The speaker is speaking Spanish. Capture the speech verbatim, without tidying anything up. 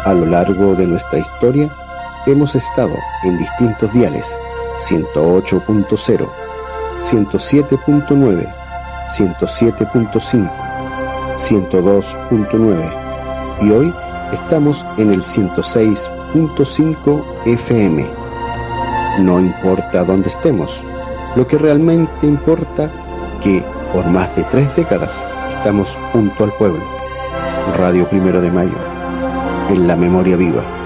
A lo largo de nuestra historia hemos estado en distintos diales: ciento ocho punto cero, ciento siete punto nueve, ciento siete punto cinco, ciento dos punto nueve y hoy estamos en el ciento seis punto cinco F M. No importa dónde estemos, lo que realmente importa que por más de tres décadas estamos junto al pueblo. Radio Primero de Mayo, en la memoria viva.